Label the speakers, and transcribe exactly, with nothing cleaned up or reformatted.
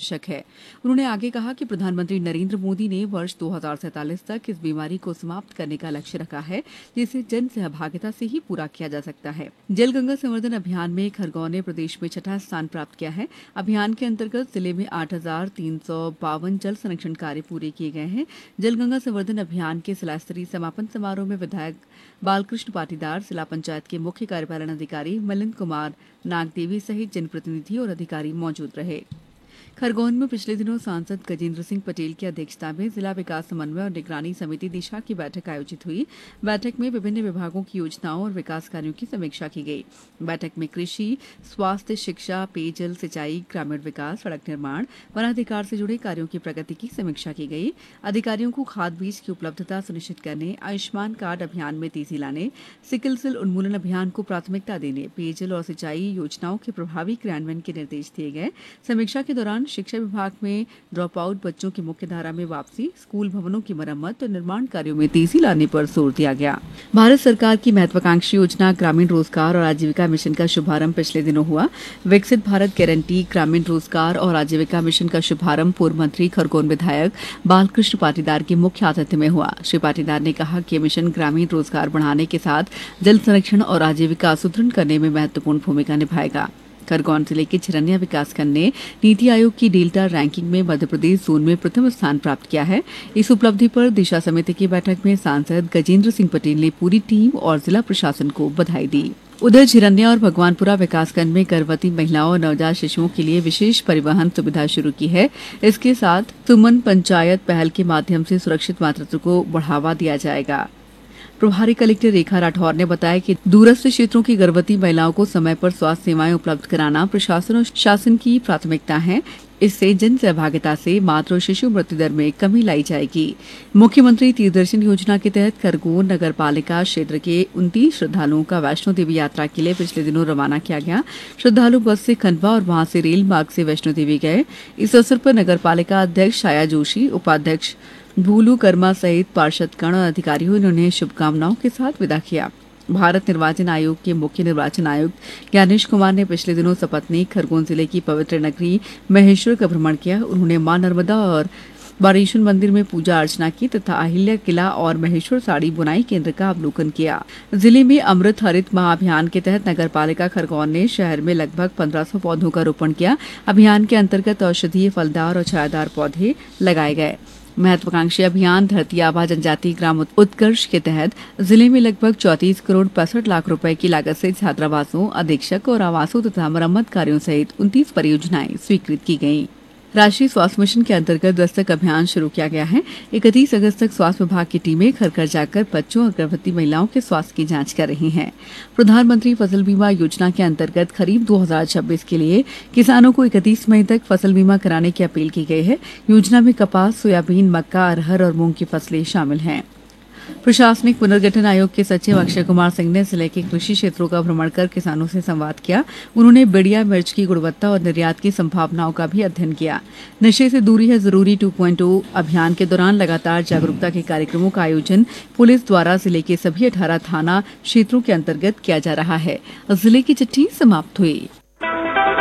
Speaker 1: आवश्यक है। उन्होंने आगे कहा कि प्रधानमंत्री नरेंद्र मोदी ने वर्ष दो हजार सैंतालीस तक इस बीमारी को समाप्त करने का लक्ष्य रखा है, जिसे जन सहभागिता से ही पूरा किया जा सकता है। जल गंगा संवर्धन अभियान में खरगोन ने प्रदेश में छठा स्थान प्राप्त किया है। अभियान के अंतर्गत जिले में आठ हजार तीन सौ बावन जल संरक्षण कार्य पूरे किए गए हैं। जल गंगा संवर्धन अभियान के जिला स्तरीय समापन समारोह में विधायक बालकृष्ण पाटीदार, जिला पंचायत के मुख्य कार्यपालन अधिकारी मिलिंद कुमार नागदेवी सहित जनप्रतिनिधि और अधिकारी मौजूद रहे। खरगोन में पिछले दिनों सांसद गजेंद्र सिंह पटेल की अध्यक्षता में जिला विकास समन्वय और निगरानी समिति दिशा की बैठक आयोजित हुई। बैठक में विभिन्न विभागों की योजनाओं और विकास कार्यों की समीक्षा की गई। बैठक में कृषि, स्वास्थ्य, शिक्षा, पेयजल, सिंचाई, ग्रामीण विकास, सड़क निर्माण, वनाधिकार से जुड़े कार्यों की प्रगति की समीक्षा की गई। अधिकारियों को खाद बीज की उपलब्धता सुनिश्चित करने, आयुष्मान कार्ड अभियान में तेजी लाने, सिकल सेल उन्मूलन अभियान को प्राथमिकता देने, पेयजल और सिंचाई योजनाओं के प्रभावी क्रियान्वयन के निर्देश दिए गए। समीक्षा के दौरान शिक्षा विभाग में ड्रॉप आउट बच्चों की मुख्य धारा में वापसी, स्कूल भवनों की मरम्मत और निर्माण कार्यों में तेजी लाने पर जोर दिया गया। भारत सरकार की महत्वाकांक्षी योजना ग्रामीण रोजगार और आजीविका मिशन का शुभारंभ पिछले दिनों हुआ। विकसित भारत गारंटी ग्रामीण रोजगार और आजीविका मिशन का शुभारंभ पूर्व मंत्री खरगोन विधायक बालकृष्ण पाटीदार के मुख्य आतिथ्य में हुआ। श्री पाटीदार ने कहा कि मिशन ग्रामीण रोजगार बढ़ाने के साथ जल संरक्षण और आजीविका सुदृढ़ करने में महत्वपूर्ण भूमिका निभाएगा। खरगोन जिले के झिरनिया विकासखंड ने नीति आयोग की डेल्टा रैंकिंग में मध्य प्रदेश जोन में प्रथम स्थान प्राप्त किया है। इस उपलब्धि पर दिशा समिति की बैठक में सांसद गजेंद्र सिंह पटेल ने पूरी टीम और जिला प्रशासन को बधाई दी। उधर झिरनिया और भगवानपुरा विकासखंड में गर्भवती महिलाओं और नवजात शिशुओं के लिए विशेष परिवहन सुविधा शुरू की है। इसके साथ सुमन पंचायत पहल के माध्यम से सुरक्षित मातृत्व को बढ़ावा दिया जाएगा। प्रभारी कलेक्टर रेखा राठौर ने बताया कि दूरस्थ क्षेत्रों की गर्भवती महिलाओं को समय पर स्वास्थ्य सेवाएं उपलब्ध कराना प्रशासन और शासन की प्राथमिकता है। इससे जन सहभागिता से मातृ और शिशु मृत्यु दर में कमी लाई जाएगी। मुख्यमंत्री तीर्थदर्शन योजना के तहत खरगोन नगर पालिका क्षेत्र के उनतीस श्रद्धालुओं का वैष्णो देवी यात्रा के लिए पिछले दिनों रवाना किया गया। श्रद्धालु बस से खंडवा और वहां से रेल मार्ग से वैष्णो देवी गए। इस अवसर पर नगर पालिका अध्यक्ष छाया जोशी, उपाध्यक्ष भूलू कर्मा सहित पार्षदगण और अधिकारियों ने उन्हें शुभकामनाओं के साथ विदा किया। भारत निर्वाचन आयोग के मुख्य निर्वाचन आयुक्त ज्ञानेश कुमार ने पिछले दिनों सपत्नीक खरगोन जिले की पवित्र नगरी महेश्वर का भ्रमण किया। उन्होंने मां नर्मदा और बारेश्वर मंदिर में पूजा अर्चना की तथा अहिल्या किला और महेश्वर साड़ी बुनाई केंद्र का अवलोकन किया। जिले में अमृत हरित महाअभियान के तहत नगर पालिका खरगोन ने शहर में लगभग पंद्रह सौ पौधों का रोपण किया। अभियान के अंतर्गत औषधीय, फलदार और छायादार पौधे लगाए गए। महत्वाकांक्षी अभियान धरती आबा जनजाति ग्राम उत्कर्ष के तहत जिले में लगभग चौंतीस करोड़ पैंसठ लाख रुपए की लागत से छात्रावासों, अधीक्षक और आवासों तथा मरम्मत कार्यों सहित उनतीस परियोजनाएं स्वीकृत की गईं। राष्ट्रीय स्वास्थ्य मिशन के अंतर्गत दस्तक अभियान शुरू किया गया है। इकतीस अगस्त तक स्वास्थ्य विभाग की टीमें घर घर जाकर बच्चों और गर्भवती महिलाओं के स्वास्थ्य की जांच कर रही हैं। प्रधानमंत्री फसल बीमा योजना के अंतर्गत खरीफ दो हजार छब्बीस के लिए किसानों को इकतीस मई तक फसल बीमा कराने की अपील की गई है। योजना में कपास, सोयाबीन, मक्का, अरहर और मूंग की फसलें शामिल हैं। प्रशासनिक पुनर्गठन आयोग के सचिव अक्षय कुमार सिंह ने जिले के कृषि क्षेत्रों का भ्रमण कर किसानों से संवाद किया। उन्होंने बिड़िया मिर्च की गुणवत्ता और निर्यात की संभावनाओं का भी अध्ययन किया। नशे से दूरी है जरूरी टू पॉइंट ओ अभियान के दौरान लगातार जागरूकता के कार्यक्रमों का आयोजन पुलिस द्वारा जिले के सभी अठारह थाना क्षेत्रों के अंतर्गत किया जा रहा है। जिले की चिट्ठी समाप्त हुई।